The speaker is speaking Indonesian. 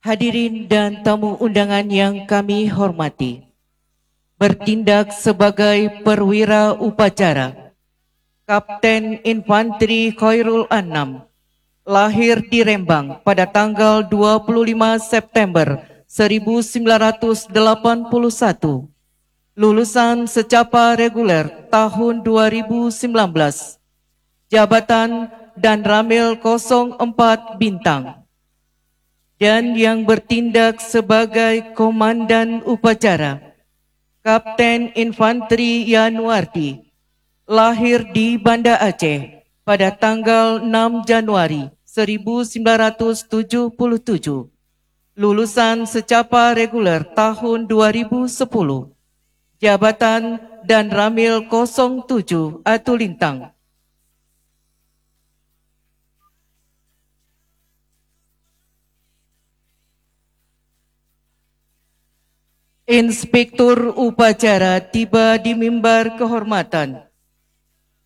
Hadirin dan tamu undangan yang kami hormati, bertindak sebagai perwira upacara, Kapten Infanteri Khairul Anam, lahir di Rembang pada tanggal 25 September 1981, lulusan secapa reguler tahun 2019, jabatan dan Ramil 04 Bintang, dan yang bertindak sebagai komandan upacara, Kapten Infanteri Yanuardi, lahir di Banda Aceh pada tanggal 6 Januari 1977, lulusan secapa reguler tahun 2010, jabatan dan Ramil 07 Atulintang. Inspektur upacara tiba di mimbar kehormatan